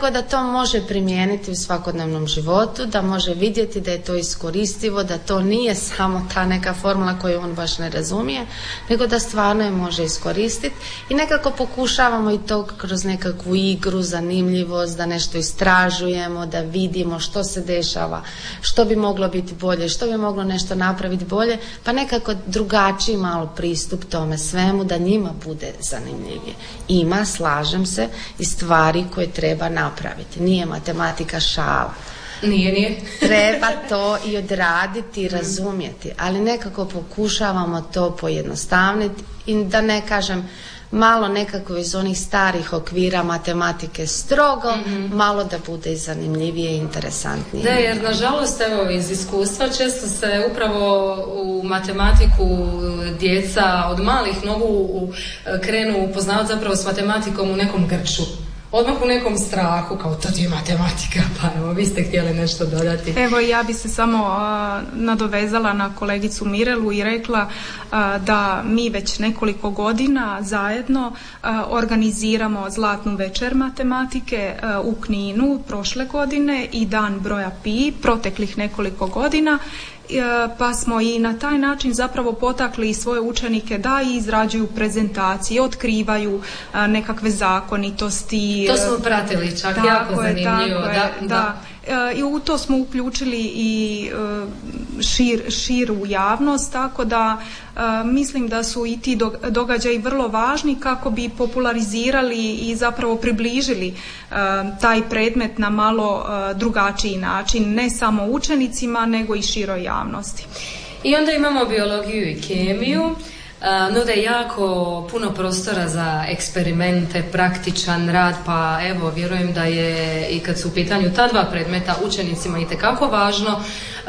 Tako da to može primijeniti u svakodnevnom životu, da može vidjeti da je to iskoristivo, da to nije samo ta neka formula koju on baš ne razumije, nego da stvarno je može iskoristiti i nekako pokušavamo i to kroz nekakvu igru, zanimljivost, da nešto istražujemo, da vidimo što se dešava, što bi moglo biti bolje, što bi moglo nešto napraviti bolje, pa nekako drugačiji malo pristup tome svemu, da njima bude zanimljivije. Ima, slažem se, i stvari koje treba napraviti. Nije matematika šala. Nije. Treba to i odraditi i razumjeti, ali nekako pokušavamo to pojednostavniti i da ne kažem malo nekako iz onih starih okvira matematike strogo, malo da bude i zanimljivije i interesantnije. Da, jer nažalost, evo, iz iskustva često se upravo u matematiku djeca od malih nogu krenu upoznavati zapravo s matematikom u nekom grču. Odmah u nekom strahu, kao to ti je matematika, pa evo, vi ste htjeli nešto dodati. Evo, ja bi se samo nadovezala na kolegicu Mirelu i rekla da mi već nekoliko godina zajedno organiziramo Zlatnu večer matematike u Kninu prošle godine i Dan broja pi proteklih nekoliko godina. Pa smo i na taj način zapravo potakli svoje učenike da izrađuju prezentacije, otkrivaju nekakve zakonitosti. To smo pratili, čak jako zanimljivo. Da. I u to smo uključili i širu javnost, tako da mislim da su i ti događaji vrlo važni kako bi popularizirali i zapravo približili taj predmet na malo drugačiji način, ne samo učenicima nego i široj javnosti. I onda imamo biologiju i kemiju. Nude jako puno prostora za eksperimente, praktičan rad, pa evo, vjerujem da je i kad su u pitanju ta dva predmeta učenicima itekako važno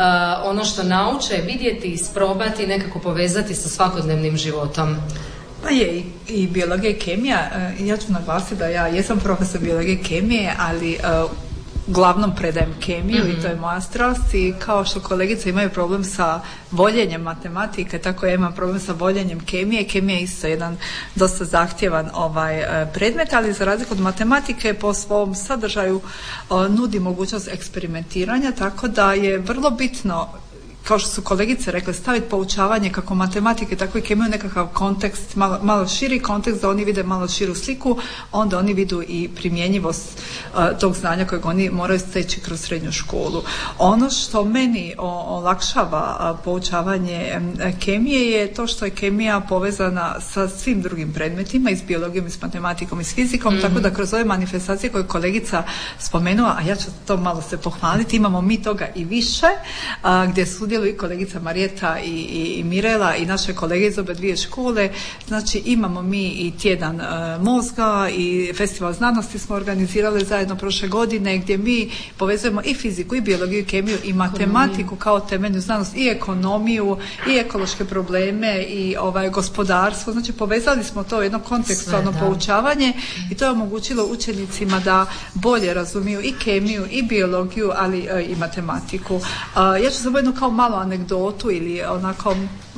ono što nauče vidjeti, isprobati, nekako povezati sa svakodnevnim životom. Pa je, i biologija i kemija, ja ću naglasiti da ja jesam profesor biologije i kemije, ali uglavnom predajem kemiju i to je moja strast, i kao što kolegice imaju problem sa voljenjem matematike, tako ja imam problem sa voljenjem kemije. Kemija je isto jedan dosta zahtjevan predmet, ali za razliku od matematike po svom sadržaju nudi mogućnost eksperimentiranja, tako da je vrlo bitno, kao što su kolegice rekle, staviti poučavanje kako matematike, tako i kemiju nekakav kontekst, malo širi kontekst, da oni vide malo širu sliku, onda oni vidu i primjenjivost tog znanja kojeg oni moraju steći kroz srednju školu. Ono što meni olakšava poučavanje kemije je to što je kemija povezana sa svim drugim predmetima, i s biologijom, i s matematikom, i s fizikom, tako da kroz ove manifestacije koje je kolegica spomenula, a ja ću to malo se pohvaliti, imamo mi toga i više, gdje sudjeluju i kolegica Marijeta i Mirela i naše kolege iz obe dvije škole. Znači imamo mi i tjedan mozga i festival znanosti smo organizirali zajedno prošle godine, gdje mi povezujemo i fiziku, i biologiju, i kemiju, i matematiku kao temeljnu znanost, i ekonomiju, i ekološke probleme, i gospodarstvo. Znači povezali smo to u jedno kontekstualno poučavanje i to je omogućilo učenicima da bolje razumiju i kemiju, i biologiju, ali i matematiku. Ja ću samo jednu kao malu anegdotu ili onako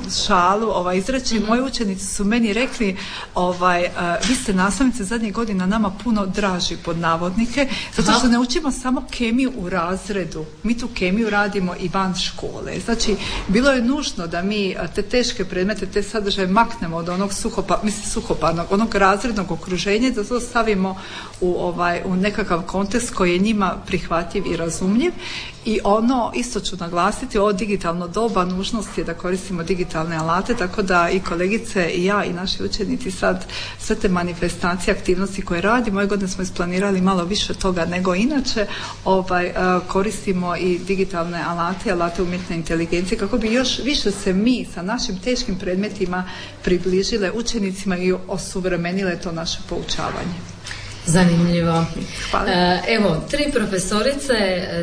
šalu izreći. Moji učenici su meni rekli, vi ste nastavnice zadnjih godina nama puno draži, pod navodnike, zato što ne učimo samo kemiju u razredu, mi tu kemiju radimo i van škole. Znači bilo je nužno da mi te teške predmete, te sadržaje maknemo od onog suhoparnog, onog razrednog okruženja, da to stavimo u nekakav kontekst koji je njima prihvatljiv i razumljiv. I ono, isto ću naglasiti, ovo digitalno doba, nužnost je da koristimo digitalne alate, tako da i kolegice i ja i naši učenici sad sve te manifestacije, aktivnosti koje radimo, ove godine smo isplanirali malo više toga nego inače, koristimo i digitalne alate umjetne inteligencije, kako bi još više se mi sa našim teškim predmetima približile učenicima i osuvremenile to naše poučavanje. Zanimljivo. Evo, 3 profesorice,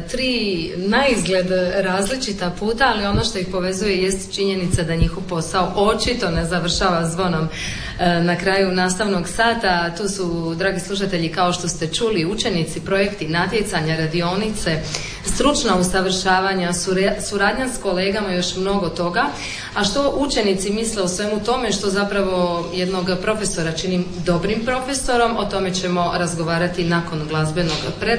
3 naizgled različita puta, ali ono što ih povezuje jest činjenica da njihov posao očito ne završava zvonom na kraju nastavnog sata. Tu su, dragi slušatelji, kao što ste čuli, učenici, projekti, natjecanja, radionice, stručna usavršavanja, suradnja s kolegama, još mnogo toga. A što učenici misle o svemu tome, što zapravo jednog profesora čini dobrim profesorom, o tome ćemo razgovarati nakon glazbenog